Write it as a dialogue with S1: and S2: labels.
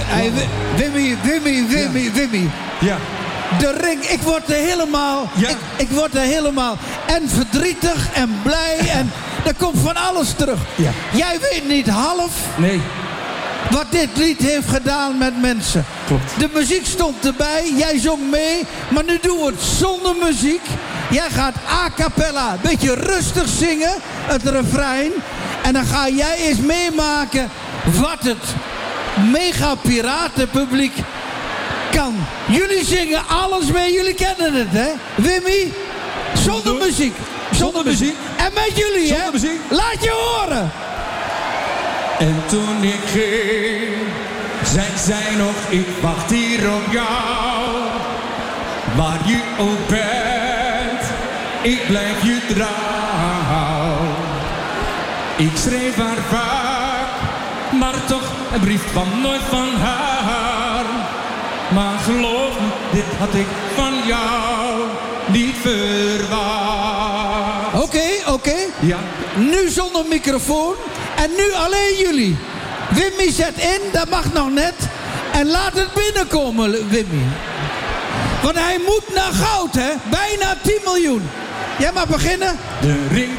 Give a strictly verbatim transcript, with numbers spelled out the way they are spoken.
S1: Hey, Wimmy, Wimmy, Wimmy, ja. Wimmy.
S2: Ja.
S1: De ring, ik word er helemaal...
S2: Ja.
S1: Ik, ik word er helemaal... En verdrietig en blij en... Er komt van alles terug.
S2: Ja.
S1: Jij weet niet half...
S2: Nee.
S1: Wat dit lied heeft gedaan met mensen.
S2: Klopt.
S1: De muziek stond erbij, jij zong mee. Maar nu doen we het zonder muziek. Jij gaat a cappella, een beetje rustig zingen. Het refrein. En dan ga jij eens meemaken... wat het mega piratenpubliek kan. Jullie zingen alles mee, jullie kennen het, hè? Wimmy, zonder muziek. Zonder,
S2: zonder muziek.
S1: En met jullie,
S2: zonder
S1: hè?
S2: Muziek.
S1: Laat je horen.
S2: En toen ik ging, zei zij nog, ik wacht hier op jou. Waar je ook bent, ik blijf je trouw. Ik schreef haar vaak, maar toch een brief kwam nooit van haar. Maar geloof me, dit had ik van jou niet verwacht.
S1: Oké, okay, oké. Okay.
S2: Ja.
S1: Nu zonder microfoon. En nu alleen jullie. Wimmy zet in, dat mag nog net. En laat het binnenkomen, Wimmy. Want hij moet naar goud, hè? Bijna tien miljoen. Jij mag beginnen.
S2: De ring